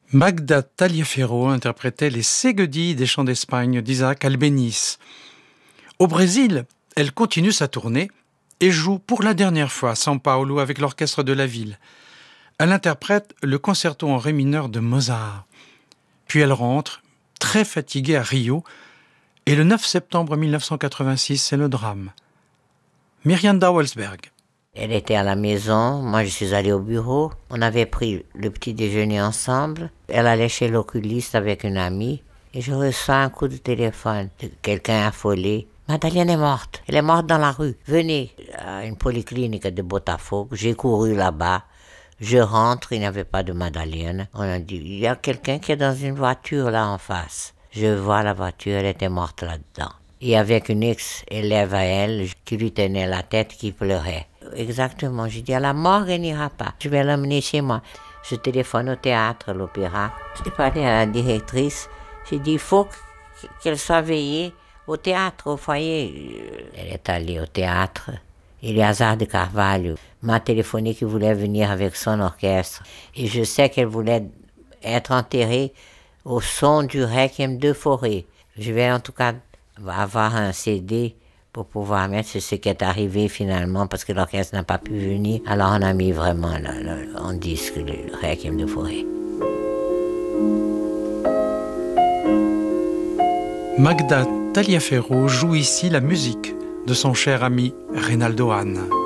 Magda Taliaferro interprétait les Ségudilles des chants d'Espagne d'Isaac Albéniz. Au Brésil, elle continue sa tournée et joue pour la dernière fois à São Paulo avec l'orchestre de la ville. Elle interprète le concerto en ré mineur de Mozart. Puis elle rentre, très fatiguée, à Rio, et le 9 septembre 1986, c'est le drame. Myriam Dawelsberg. Elle était à la maison, moi je suis allée au bureau. On avait pris le petit déjeuner ensemble. Elle allait chez l'oculiste avec une amie et je reçois un coup de téléphone de quelqu'un affolé. Madeleine est morte. Elle est morte dans la rue. Venez à une polyclinique de Botafogo. J'ai couru là-bas. Je rentre, il n'y avait pas de Madeleine. On a dit, il y a quelqu'un qui est dans une voiture là en face. Je vois la voiture, elle était morte là-dedans. Et avec une ex-élève à elle qui lui tenait la tête, qui pleurait. Exactement, j'ai dit à la mort, elle n'ira pas. Je vais l'emmener chez moi. Je téléphone au théâtre, l'opéra. J'ai parlé à la directrice. J'ai dit, il faut qu'elle soit veillée au théâtre, au foyer. Elle est allée au théâtre. Eleazar de Carvalho m'a téléphoné qu'il voulait venir avec son orchestre. Et je sais qu'elle voulait être enterrée au son du Requiem de Fauré. Je vais en tout cas avoir un CD pour pouvoir mettre ce qui est arrivé finalement parce que l'orchestre n'a pas pu venir. Alors on a mis vraiment en disque le Requiem de Fauré. Magda Taliaferro joue ici la musique de son cher ami Reynaldo Hahn.